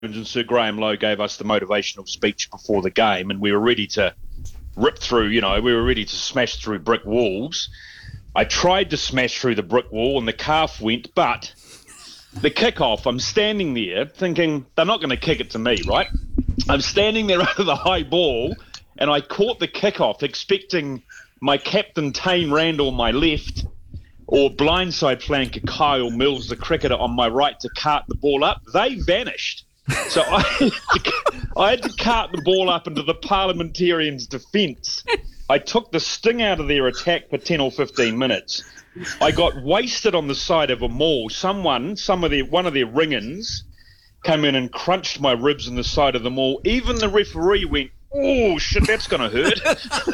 and Sir Graham Lowe gave us the motivational speech before the game, and we were ready to rip through, we were ready to smash through brick walls. I tried to smash through the brick wall and the calf went, but the kickoff, I'm standing there thinking they're not going to kick it to me, right? I'm standing there under the high ball and I caught the kickoff expecting my captain Tame Randall on my left or blindside flanker Kyle Mills, the cricketer, on my right to cart the ball up. They vanished. So I had to cart the ball up into the Parliamentarians' defence. I took the sting out of their attack for 10 or 15 minutes. I got wasted on the side of a mall. One of their ring-ins came in and crunched my ribs in the side of the mall. Even the referee went, "Oh, shit, that's going to hurt."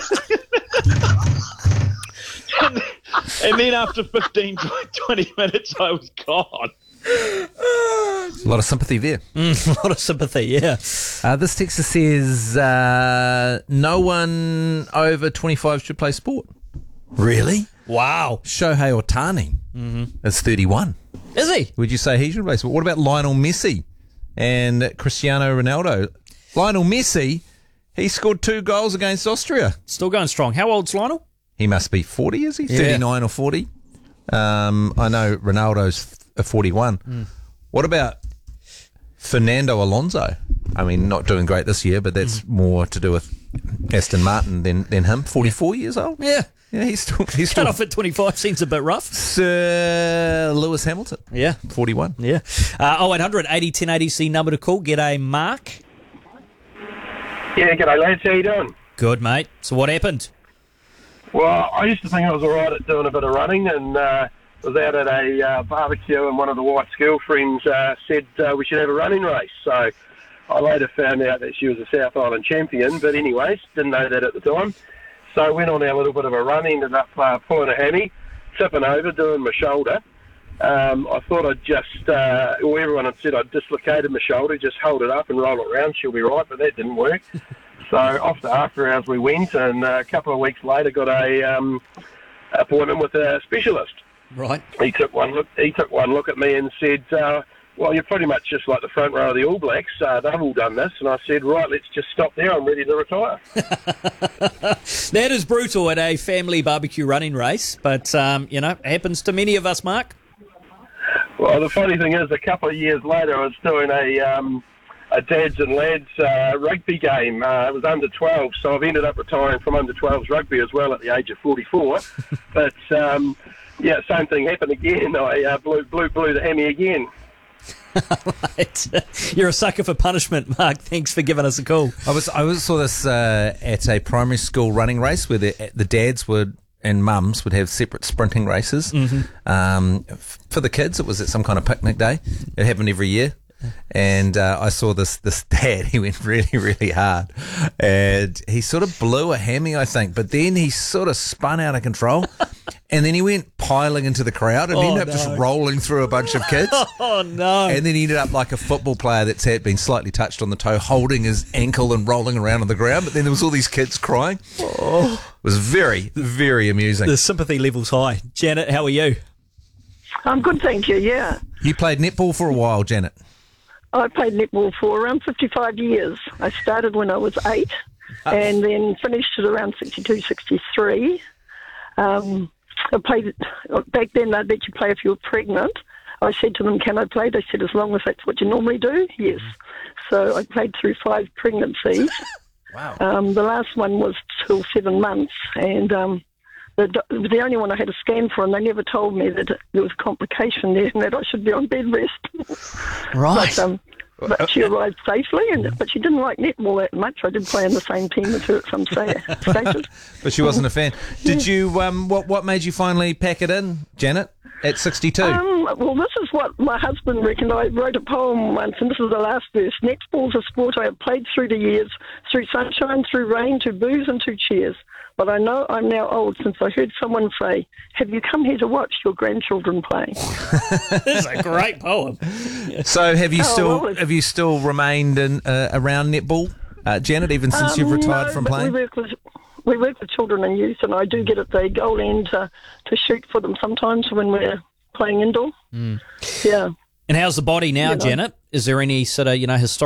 and then after 15, 20 minutes, I was gone. A lot of sympathy there. A lot of sympathy, yeah. This texter says no one over 25 should play sport. Really? Wow. Shohei Ohtani is 31. Is he? Would you say he should play sport? What about Lionel Messi and Cristiano Ronaldo? Lionel Messi, he scored 2 goals against Austria. Still going strong. How old's Lionel? He must be 40, is he? Yeah. 39 or 40. I know Ronaldo's 41. What about Fernando Alonso? I mean, not doing great this year, but that's more to do with Aston Martin than him. 44 years old? Yeah. Yeah, he's still Cut off at 25 seems a bit rough. Sir Lewis Hamilton. Yeah. 41. Yeah. 0800 80 10 80 number to call. G'day, Mark. Yeah, g'day lads, how you doing? Good, mate. So what happened? Well, I used to think I was alright at doing a bit of running, and was out at a barbecue, and one of the wife's girlfriends said we should have a running race. So I later found out that she was a South Island champion, but anyways, didn't know that at the time. So I went on a little bit of a run, ended up pulling a hammy, tipping over, doing my shoulder. I thought I'd just, everyone had said I'd dislocated my shoulder, just hold it up and roll it around, she'll be right, but that didn't work. So off to after hours we went, and a couple of weeks later got a appointment with a specialist. Right. He took one look at me and said, well, you're pretty much just like the front row of the All Blacks. They've all done this. And I said, right, let's just stop there. I'm ready to retire. That is brutal at a family barbecue running race, but, it happens to many of us, Mark. Well, the funny thing is, a couple of years later, I was doing a dads and lads rugby game. It was under 12, so I've ended up retiring from under 12s rugby as well at the age of 44. But, yeah, same thing happened again. I blew the hammy again. Right. You're a sucker for punishment, Mark. Thanks for giving us a call. I saw this at a primary school running race where the dads and mums would have separate sprinting races. For the kids, it was at some kind of picnic day. It happened every year. And I saw this dad, he went really, really hard. And he sort of blew a hammy, I think, but then he sort of spun out of control. And then he went piling into the crowd and ended up just rolling through a bunch of kids. Oh, no. And then he ended up like a football player that's been slightly touched on the toe, holding his ankle and rolling around on the ground. But then there was all these kids crying. It was very, very amusing. The sympathy level's high. Janet, how are you? I'm good, thank you, yeah. You played netball for a while, Janet. I played netball for around 55 years. I started when I was 8 and then finished at around 62, 63. I played, back then they'd let you play if you were pregnant. I said to them, can I play? They said, as long as that's what you normally do, yes. So I played through 5 pregnancies. Wow. The last one was till 7 months, and it was the only one I had a scan for, and they never told me that there was a complication there and that I should be on bed rest. Right. But she arrived safely, but she didn't like netball that much. I did play on the same team as her at some stages. But she wasn't a fan. Did you? What made you finally pack it in, Janet, at 62? Well, this is what my husband reckoned. I wrote a poem once, and this is the last verse. Netball's a sport I have played through the years, through sunshine, through rain, to booze and to cheers. But I know I'm now old since I heard someone say, have you come here to watch your grandchildren play? This is a great poem. So have you still remained around netball, Janet, even since you've retired from playing? We work with children and youth, and I do get at the goal end to shoot for them sometimes when we're playing indoor. Yeah. And how's the body now, You know. Janet? Is there any sort of, historical